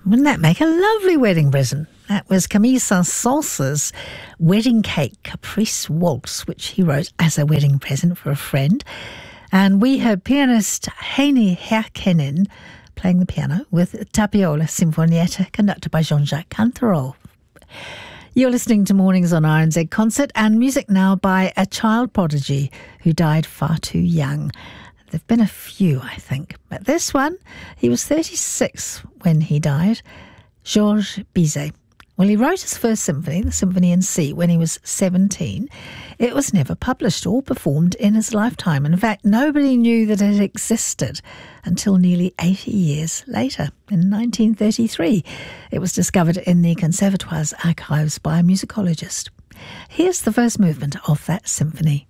Wouldn't that make a lovely wedding present? That was Camille Saint-Saëns's Wedding Cake Caprice Waltz, which he wrote as a wedding present for a friend. And we heard pianist Heini Heikkinen playing the piano with Tapiola Sinfonietta, conducted by Jean-Jacques Canterol. You're listening to Mornings on RNZ Concert, and music now by a child prodigy who died far too young. There've been a few, I think, but this one, he was 36 when he died, Georges Bizet. Well, he wrote his first symphony, the Symphony in C, when he was 17. It was never published or performed in his lifetime. In fact, nobody knew that it existed until nearly 80 years later, in 1933. It was discovered in the Conservatoire's archives by a musicologist. Here's the first movement of that symphony.